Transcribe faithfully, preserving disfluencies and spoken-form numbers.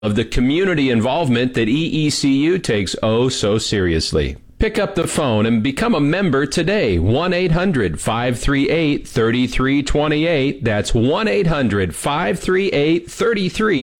of the community involvement that E E C U takes oh so seriously. Pick up the phone and become a member today. one eight hundred, five three eight, three three two eight. That's one eight hundred, five three eight, three three